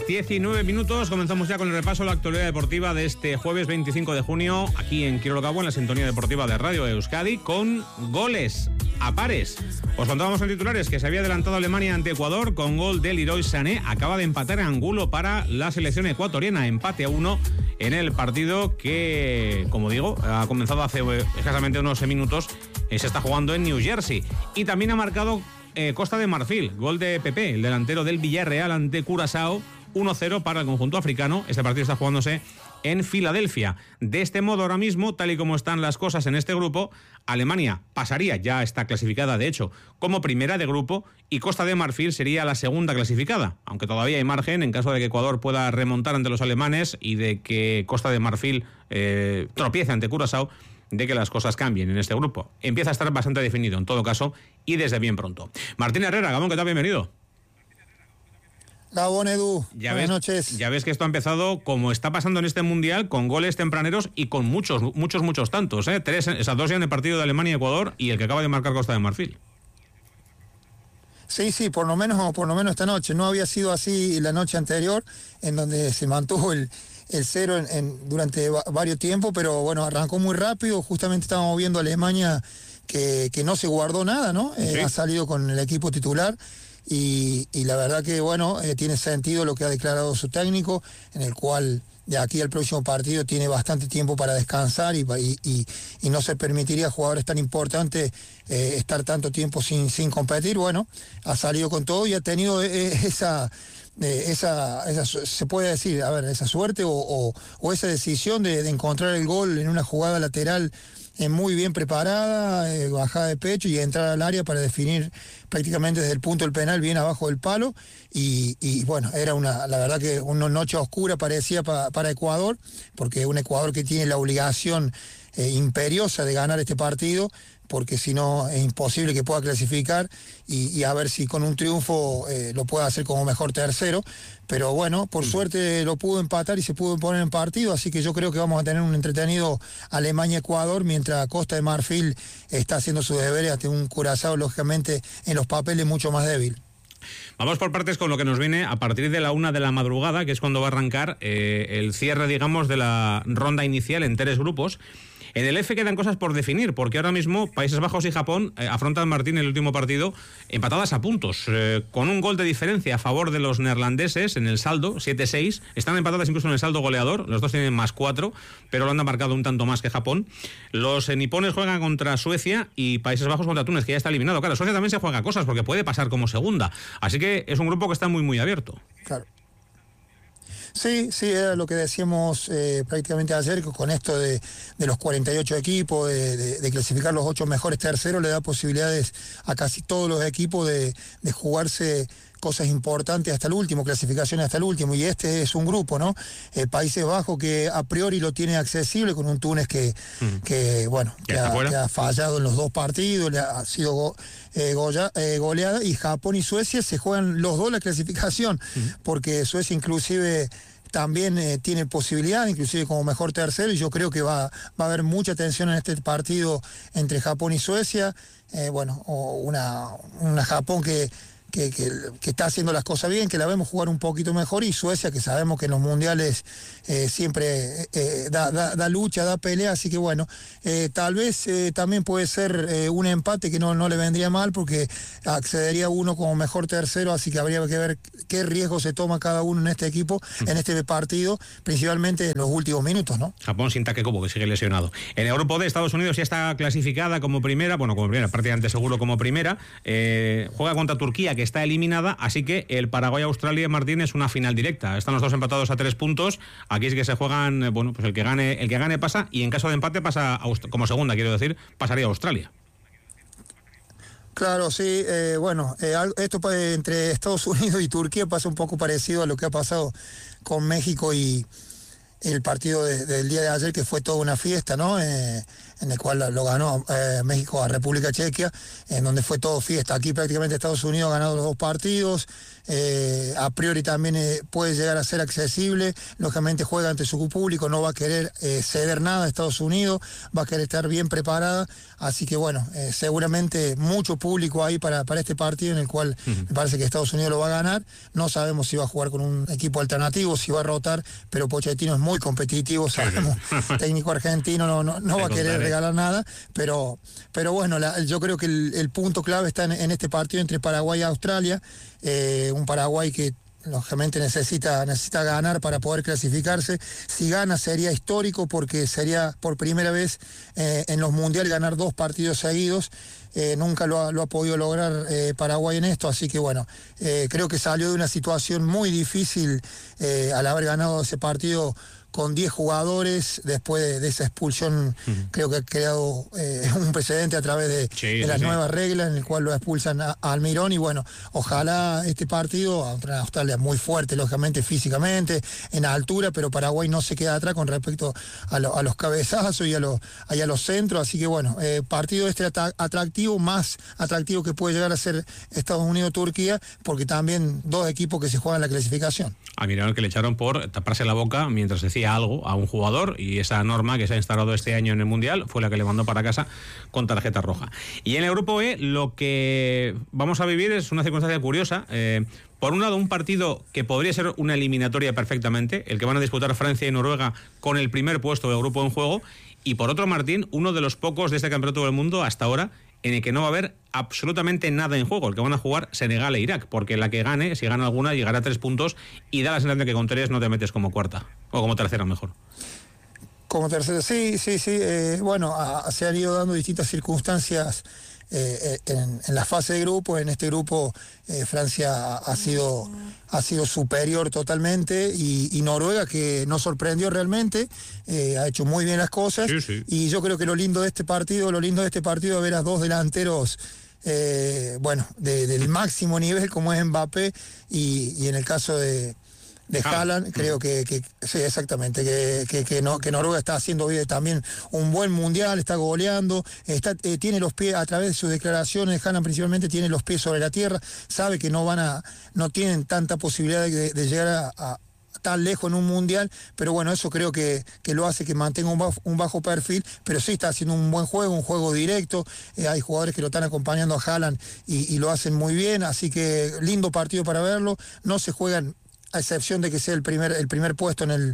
19 minutos, comenzamos ya con el repaso de la actualidad deportiva de este jueves 25 de junio, aquí en Quiero lo que hago, en la sintonía deportiva de Radio Euskadi, con goles a pares. Os contábamos en titulares que se había adelantado Alemania ante Ecuador con gol de Leroy Sané. Acaba de empatar Angulo para la selección ecuatoriana, empate a 1 en el partido que, como digo, ha comenzado hace escasamente unos minutos. Se está jugando en New Jersey. Y también ha marcado Costa de Marfil, gol de Pepe, el delantero del Villarreal ante Curazao, 1-0 para el conjunto africano. Este partido está jugándose en Filadelfia. De este modo, ahora mismo, tal y como están las cosas en este grupo, Alemania pasaría, ya está clasificada de hecho, como primera de grupo, y Costa de Marfil sería la segunda clasificada, aunque todavía hay margen en caso de que Ecuador pueda remontar ante los alemanes y de que Costa de Marfil tropiece ante Curazao, de que las cosas cambien en este grupo. Empieza a estar bastante definido, en todo caso, y desde bien pronto. Martín Herrera, Gabón, ¿qué tal? Bienvenido. Gabón, Edu. Buenas noches. Ya ves que esto ha empezado como está pasando en este Mundial, con goles tempraneros y con muchos tantos. Esas dos ya en el partido de Alemania y Ecuador y el que acaba de marcar Costa de Marfil. Sí, por lo menos esta noche. No había sido así la noche anterior, en donde se mantuvo el cero durante varios tiempos, pero bueno, arrancó muy rápido. Justamente estábamos viendo a Alemania que no se guardó nada, ¿no? Sí. Ha salido con el equipo titular y la verdad que, bueno, tiene sentido lo que ha declarado su técnico, en el cual de aquí al próximo partido tiene bastante tiempo para descansar y no se permitiría a jugadores tan importantes estar tanto tiempo sin competir. Bueno, ha salido con todo y ha tenido esa se puede decir, a ver, esa suerte o esa decisión de encontrar el gol en una jugada lateral muy bien preparada, bajada de pecho y entrar al área para definir prácticamente desde el punto del penal, bien abajo del palo. Y bueno, era la verdad que una noche oscura parecía para Ecuador, porque un Ecuador que tiene la obligación imperiosa de ganar este partido, porque si no es imposible que pueda clasificar y a ver si con un triunfo lo puede hacer como mejor tercero. Pero bueno, por suerte lo pudo empatar y se pudo poner en partido, así que yo creo que vamos a tener un entretenido Alemania-Ecuador, mientras Costa de Marfil está haciendo sus deberes ante un Curazao, lógicamente, en los papeles mucho más débil. Vamos por partes con lo que nos viene a partir de la 1 de la madrugada, que es cuando va a arrancar el cierre, digamos, de la ronda inicial en 3 grupos. En el F quedan cosas por definir, porque ahora mismo Países Bajos y Japón afrontan, Martín, el último partido empatadas a puntos, con un gol de diferencia a favor de los neerlandeses en el saldo, 7-6. Están empatadas incluso en el saldo goleador, los dos tienen +4, pero Holanda ha marcado un tanto más que Japón. Los nipones juegan contra Suecia y Países Bajos contra Túnez, que ya está eliminado. Claro, Suecia también se juega cosas, porque puede pasar como segunda. Así que es un grupo que está muy, muy abierto. Claro. Sí, era lo que decíamos prácticamente ayer, que con esto de los 48 equipos, de clasificar los 8 mejores terceros, le da posibilidades a casi todos los equipos de jugarse cosas importantes hasta el último, clasificaciones hasta el último, y este es un grupo, ¿no? Países Bajos, que a priori lo tiene accesible, con un Túnez que ha fallado en los 2 partidos, le ha sido goleada, y Japón y Suecia se juegan los dos la clasificación, porque Suecia inclusive también tiene posibilidad, inclusive como mejor tercero, y yo creo que va a haber mucha tensión en este partido entre Japón y Suecia. Una Japón que está haciendo las cosas bien, que la vemos jugar un poquito mejor, y Suecia, que sabemos que en los mundiales siempre da lucha, da pelea, así que bueno, tal vez también puede ser un empate que no le vendría mal, porque accedería uno como mejor tercero, así que habría que ver qué riesgo se toma cada uno en este equipo, en este partido, principalmente en los últimos minutos, ¿no? Japón sin Takekubo, que sigue lesionado. En el grupo de Estados Unidos ya está clasificada como primera, prácticamente seguro como primera, juega contra Turquía, que está eliminada, así que el Paraguay-Australia, Martín, es una final directa. Están los dos empatados a 3 puntos. Aquí es que se juegan, pues el que gane pasa, y en caso de empate pasa como segunda, quiero decir, pasaría a Australia. Claro, sí, esto entre Estados Unidos y Turquía pasa un poco parecido a lo que ha pasado con México y el partido del día de ayer, que fue toda una fiesta, ¿no? En el cual lo ganó México a República Checa, en donde fue todo fiesta. Aquí prácticamente Estados Unidos ha ganado los 2 partidos, a priori también puede llegar a ser accesible, lógicamente juega ante su público, no va a querer ceder nada a Estados Unidos, va a querer estar bien preparada, así que bueno, seguramente mucho público ahí para este partido en el cual me parece que Estados Unidos lo va a ganar. No sabemos si va a jugar con un equipo alternativo, si va a rotar, pero Pochettino es muy competitivo, sabemos, técnico argentino no va a querer regalar nada, pero bueno, yo creo que el punto clave está en este partido entre Paraguay y Australia, un Paraguay que lógicamente necesita ganar para poder clasificarse. Si gana sería histórico porque sería por primera vez en los mundiales ganar 2 partidos seguidos. Nunca lo ha podido lograr Paraguay en esto, así que bueno, creo que salió de una situación muy difícil al haber ganado ese partido con 10 jugadores después de esa expulsión. Creo que ha creado un precedente a través de las nuevas reglas en el cual lo expulsan a Almirón, y bueno, ojalá este partido, Australia muy fuerte lógicamente físicamente, en altura, pero Paraguay no se queda atrás con respecto a los cabezazos y a los centros, así que bueno, partido atractivo, más atractivo que puede llegar a ser Estados Unidos-Turquía, porque también 2 equipos que se juegan la clasificación. A Mirón, que le echaron por taparse la boca mientras decía algo a un jugador, y esa norma que se ha instalado este año en el Mundial fue la que le mandó para casa con tarjeta roja. Y en el grupo E lo que vamos a vivir es una circunstancia curiosa. Por un lado, un partido que podría ser una eliminatoria perfectamente, el que van a disputar Francia y Noruega con el primer puesto del grupo en juego, y por otro, Martín, uno de los pocos de este campeonato del mundo hasta ahora en el que no va a haber absolutamente nada en juego, el que van a jugar Senegal e Irak, porque la que gane, si gana alguna, llegará a 3 puntos, y da la sensación de que con 3 no te metes como cuarta, o como tercera mejor. Como tercera, sí. Bueno, se han ido dando distintas circunstancias en la fase de grupo. En este grupo Francia ha sido superior totalmente, y Noruega, que nos sorprendió realmente, ha hecho muy bien las cosas, y yo creo que lo lindo de este partido es ver a 2 delanteros del máximo nivel, como es Mbappé y en el caso de Haaland, creo que sí, exactamente, que Noruega está haciendo bien también un buen mundial, está goleando, tiene los pies, a través de sus declaraciones, Haaland principalmente tiene los pies sobre la tierra, sabe que no tienen tanta posibilidad de llegar a tan lejos en un mundial, pero bueno, eso creo que lo hace que mantenga un bajo perfil, pero sí está haciendo un buen juego, un juego directo. Hay jugadores que lo están acompañando a Haaland y lo hacen muy bien, así que lindo partido para verlo. No se juegan, a excepción de que sea el primer puesto en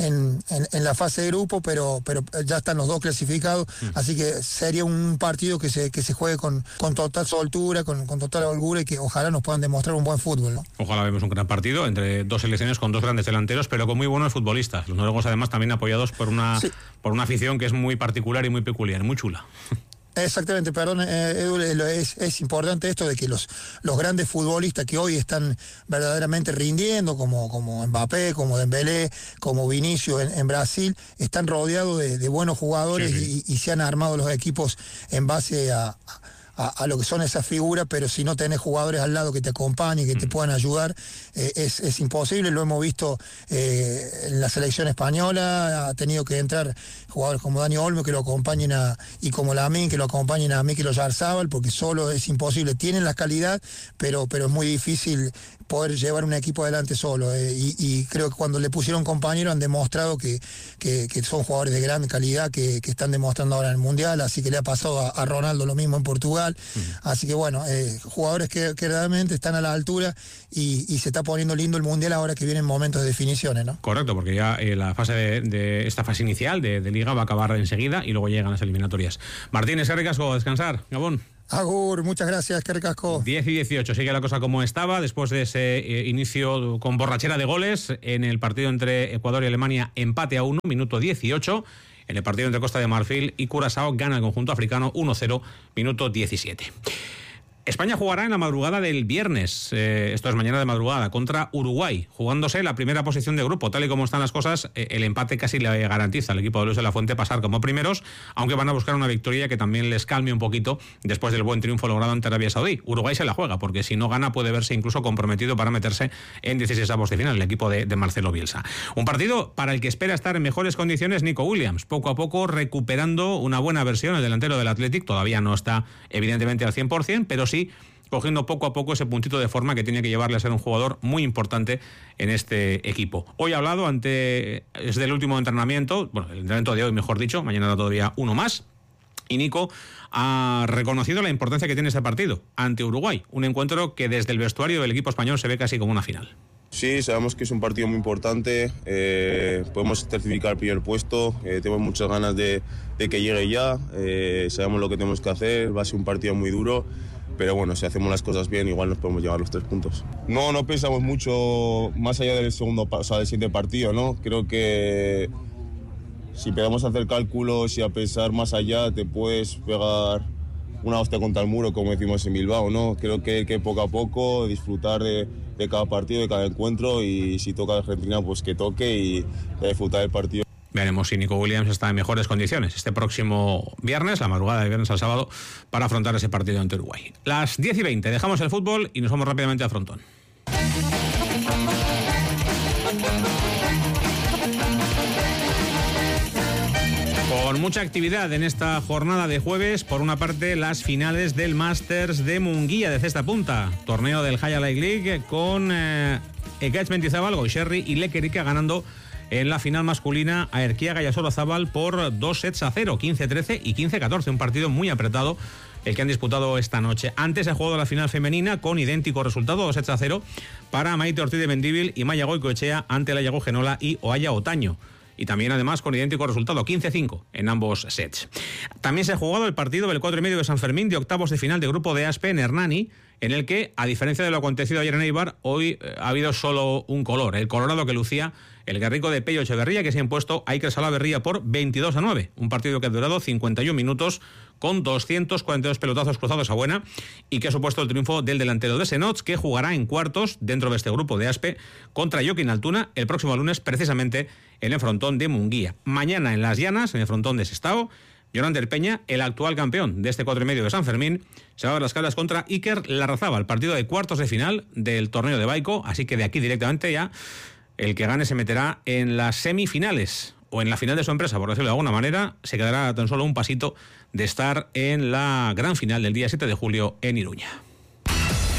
la fase de grupo, pero ya están los 2 clasificados, así que sería un partido que se juegue con total soltura, con total holgura, y que ojalá nos puedan demostrar un buen fútbol, ¿no? Ojalá vemos un gran partido entre 2 selecciones con 2 grandes delanteros, pero con muy buenos futbolistas. Los noruegos además también apoyados por una afición que es muy particular y muy peculiar, muy chula. Exactamente, perdón, Edu, es importante esto de que los grandes futbolistas que hoy están verdaderamente rindiendo, como Mbappé, como Dembélé, como Vinicius en Brasil, están rodeados de buenos jugadores, y se han armado los equipos en base a lo que son esas figuras, pero si no tenés jugadores al lado que te acompañen, que te puedan ayudar, es imposible. Lo hemos visto en la selección española, ha tenido que entrar jugadores como Dani Olmo que lo acompañen y como Lamine que lo acompañen a Mikel Oyarzabal, porque solo es imposible. Tienen la calidad, pero es muy difícil poder llevar un equipo adelante solo, y creo que cuando le pusieron compañero han demostrado que son jugadores de gran calidad, que están demostrando ahora en el Mundial, así que le ha pasado a Ronaldo lo mismo en Portugal, así que bueno, jugadores que realmente están a la altura, y se está poniendo lindo el Mundial ahora que vienen momentos de definiciones, ¿no? Correcto, porque ya la fase de esta fase inicial de Liga va a acabar enseguida, y luego llegan las eliminatorias. Martín, ese recasco, a descansar, Gabón. Agur, muchas gracias, que recasco. 10 y 18, sigue la cosa como estaba después de ese inicio con borrachera de goles en el partido entre Ecuador y Alemania, empate a 1, minuto 18. En el partido entre Costa de Marfil y Curazao gana el conjunto africano 1-0, minuto 17. España jugará en la madrugada del viernes, esto es mañana de madrugada, contra Uruguay, jugándose la primera posición de grupo. Tal y como están las cosas, el empate casi le garantiza al equipo de Luis de la Fuente pasar como primeros, aunque van a buscar una victoria que también les calme un poquito después del buen triunfo logrado ante Arabia Saudí. Uruguay se la juega, porque si no gana puede verse incluso comprometido para meterse en 16avos de final, el equipo de Marcelo Bielsa. Un partido para el que espera estar en mejores condiciones Nico Williams, poco a poco recuperando una buena versión. El delantero del Athletic todavía no está evidentemente al 100%, pero sí cogiendo poco a poco ese puntito de forma que tiene que llevarle a ser un jugador muy importante en este equipo. Hoy ha hablado desde el último entrenamiento, bueno, el entrenamiento de hoy mejor dicho, mañana habrá todavía uno más, y Nico ha reconocido la importancia que tiene este partido ante Uruguay, un encuentro que desde el vestuario del equipo español se ve casi como una final. Sí, sabemos que es un partido muy importante, podemos certificar el primer puesto, tenemos muchas ganas de que llegue ya, sabemos lo que tenemos que hacer, va a ser un partido muy duro, pero bueno, si hacemos las cosas bien igual nos podemos llevar los 3 puntos. No pensamos mucho más allá del del siguiente partido, ¿no? Creo que si empezamos a hacer cálculos y a pensar más allá, te puedes pegar una hostia contra el muro, como decimos en Bilbao, ¿no? Creo que poco a poco disfrutar de cada partido, de cada encuentro, y si toca Argentina, pues que toque y disfrutar del partido. Veremos si Nico Williams está en mejores condiciones este próximo viernes, la madrugada de viernes al sábado, para afrontar ese partido ante Uruguay. Las 10:20, dejamos el fútbol y nos vamos rápidamente a Frontón. Con mucha actividad en esta jornada de jueves, por una parte las finales del Masters de Munguía de cesta punta, torneo del High Light League con Ekaitz Mendizabal, Goixerri y Lequerica ganando en la final masculina a Erquiaga y a Solozábal por 2-0, 15-13 y 15-14, un partido muy apretado el que han disputado esta noche. Antes se ha jugado la final femenina con idéntico resultado, 2-0 para Maite Ortiz de Mendíbil y Maya Goicoechea ante la Yago Genola y Oaya Otaño. Y también además con idéntico resultado, 15-5 en ambos sets. También se ha jugado el partido del 4,5 de San Fermín de octavos de final de grupo de Aspe en Hernani, en el que, a diferencia de lo acontecido ayer en Eibar, hoy ha habido solo un color, el colorado que lucía el Guerrico de Pello Echeverría, que se ha impuesto a Iker Salaberría por 22-9, un partido que ha durado 51 minutos con 242 pelotazos cruzados a buena y que ha supuesto el triunfo del delantero de Senots, que jugará en cuartos dentro de este grupo de Aspe contra Joaquín Altuna el próximo lunes, precisamente en el frontón de Munguía. Mañana en Las Llanas, en el frontón de Sestao, Jonander Peña, el actual campeón de este 4,5 de San Fermín, se va a ver las caras contra Iker Larrazaba, el partido de cuartos de final del torneo de Baico, así que de aquí directamente ya el que gane se meterá en las semifinales o en la final de su empresa, por decirlo de alguna manera. Se quedará tan solo un pasito de estar en la gran final del día 7 de julio en Iruña.